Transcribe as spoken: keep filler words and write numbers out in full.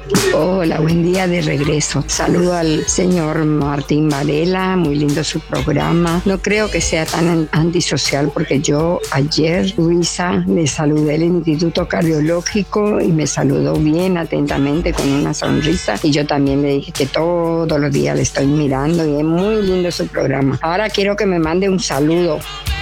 Hola, buen día de regreso. Saludo al señor Martín Varela, muy lindo su programa. No creo que sea tan antisocial porque yo ayer, Luisa, le saludé al Instituto Cardiológico y me saludó bien atentamente con una sonrisa y yo también le dije que todos los días le estoy mirando y es muy lindo su programa. Ahora quiero que me mande un saludo